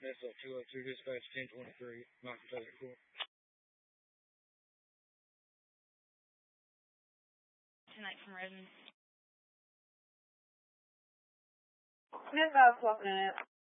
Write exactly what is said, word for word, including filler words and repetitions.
S L two oh two, dispatch ten twenty-three, Knox Potomac Court. Tonight from residence. Miss Bob, twelve minutes.